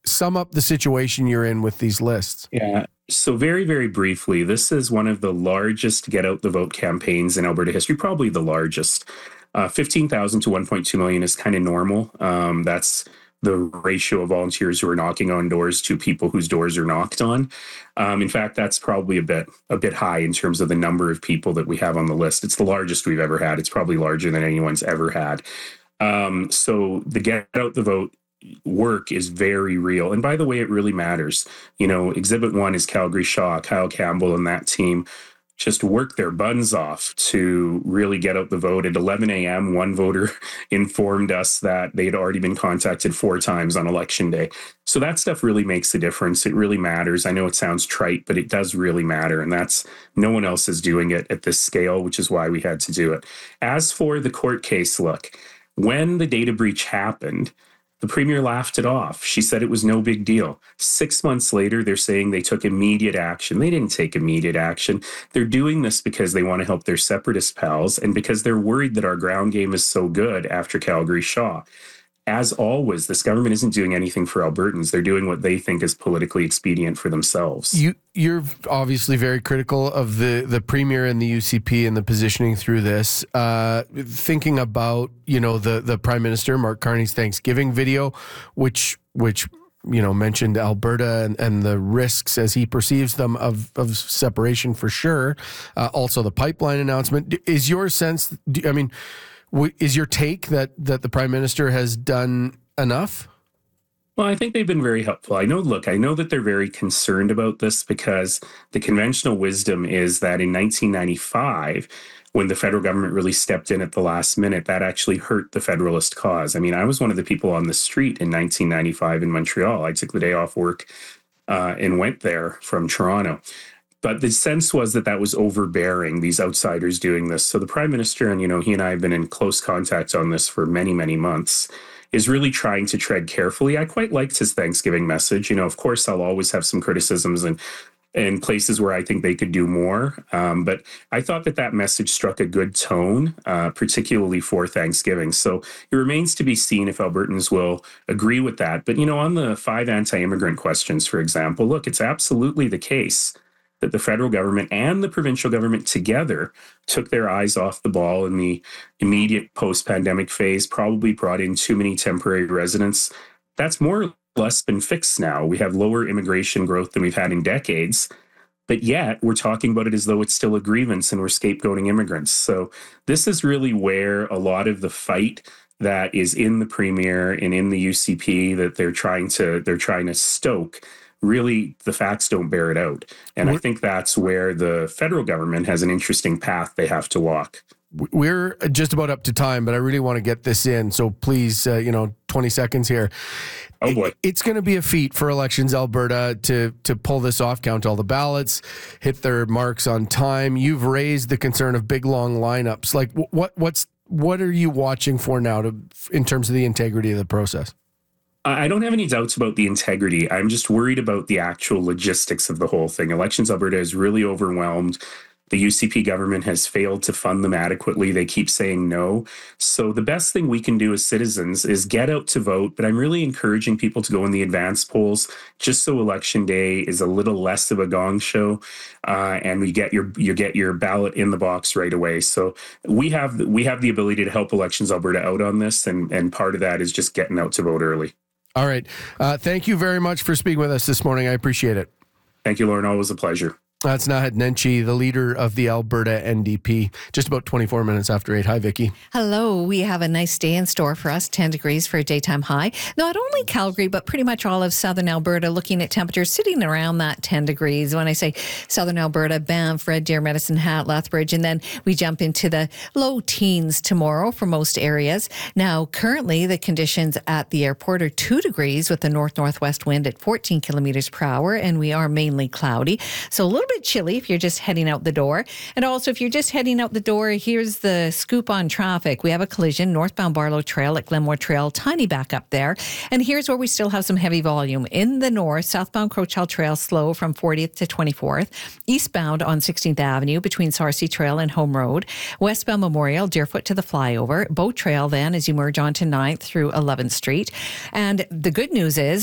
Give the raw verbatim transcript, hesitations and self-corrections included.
sum up the situation you're in with these lists. Yeah. So very, very briefly, this is one of the largest Get Out the Vote campaigns in Alberta history, probably the largest. Uh, fifteen thousand to one point two million is kind of normal. Um, that's the ratio of volunteers who are knocking on doors to people whose doors are knocked on. Um, in fact, that's probably a bit a bit high in terms of the number of people that we have on the list. It's the largest we've ever had. It's probably larger than anyone's ever had. Um, so the Get Out the Vote work is very real. And by the way, it really matters. You know, Exhibit One is Calgary Shaw, Kyle Campbell and that team just work their buns off to really get out the vote. At eleven a.m., one voter informed us that they'd already been contacted four times on election day. So that stuff really makes a difference. It really matters. I know it sounds trite, but it does really matter. And that's no one else is doing it at this scale, which is why we had to do it. As for the court case, look, when the data breach happened, the premier laughed it off. She said it was no big deal. Six months later, they're saying they took immediate action. They didn't take immediate action. They're doing this because they want to help their separatist pals and because they're worried that our ground game is so good after Calgary Shaw. As always, this government isn't doing anything for Albertans. They're doing what they think is politically expedient for themselves. You, you're obviously very critical of the, the premier and the U C P and the positioning through this. Uh, thinking about, you know, the, the Prime Minister, Mark Carney's Thanksgiving video, which which you know mentioned Alberta and, and the risks as he perceives them of, of separation for sure. Uh, also, the pipeline announcement. Is your sense, I mean... Is your take that, that the Prime Minister has done enough? Well, I think they've been very helpful. I know, look, I know that they're very concerned about this because the conventional wisdom is that in nineteen ninety-five, when the federal government really stepped in at the last minute, that actually hurt the Federalist cause. I mean, I was one of the people on the street in nineteen ninety-five in Montreal. I took the day off work uh, and went there from Toronto. But the sense was that that was overbearing, these outsiders doing this. So the Prime Minister, and, you know, he and I have been in close contact on this for many, many months, is really trying to tread carefully. I quite liked his Thanksgiving message. You know, of course, I'll always have some criticisms and, and places where I think they could do more. Um, but I thought that that message struck a good tone, uh, particularly for Thanksgiving. So it remains to be seen if Albertans will agree with that. But, you know, on the five anti-immigrant questions, for example, look, it's absolutely the case that the federal government and the provincial government together took their eyes off the ball in the immediate post-pandemic phase, probably brought in too many temporary residents. That's more or less been fixed now. We have lower immigration growth than we've had in decades, but yet we're talking about it as though it's still a grievance and we're scapegoating immigrants. So this is really where a lot of the fight that is in the Premier and in the U C P that they're trying to they're trying to stoke, really the facts don't bear it out. And I think that's where the federal government has an interesting path they have to walk. We're just about up to time, but I really want to get this in. So please, uh, you know, twenty seconds here. Oh boy. It's going to be a feat for Elections Alberta to to pull this off, count all the ballots, hit their marks on time. You've raised the concern of big, long lineups. Like what what's what are you watching for now to in terms of the integrity of the process? I don't have any doubts about the integrity. I'm just worried about the actual logistics of the whole thing. Elections Alberta is really overwhelmed. The U C P government has failed to fund them adequately. They keep saying no. So the best thing we can do as citizens is get out to vote. But I'm really encouraging people to go in the advance polls just so election day is a little less of a gong show, uh, and we get your you get your ballot in the box right away. So we have we have the ability to help Elections Alberta out on this, and and part of that is just getting out to vote early. All right. Uh, thank you very much for speaking with us this morning. I appreciate it. Thank you, Lauren. Always a pleasure. That's Naheed Nenshi, the leader of the Alberta N D P. Just about twenty-four minutes after eight. Hi, Vicky. Hello. We have a nice day in store for us, ten degrees for a daytime high. Not only Calgary, but pretty much all of southern Alberta looking at temperatures sitting around that ten degrees. When I say southern Alberta, Banff, Red Deer, Medicine Hat, Lethbridge, and then we jump into the low teens tomorrow for most areas. Now, currently, the conditions at the airport are two degrees with the north-northwest wind at fourteen kilometers per hour, and we are mainly cloudy. So a little bit chilly if you're just heading out the door. And also, if you're just heading out the door, here's the scoop on traffic. We have a collision northbound Barlow Trail at Glenmore Trail, tiny backup there. And here's where we still have some heavy volume. In the north, southbound Crowchild Trail slow from fortieth to twenty-fourth. Eastbound on sixteenth Avenue between Sarcee Trail and Home Road. Westbound Memorial, Deerfoot to the flyover. Boat Trail then as you merge onto ninth through eleventh Street. And the good news is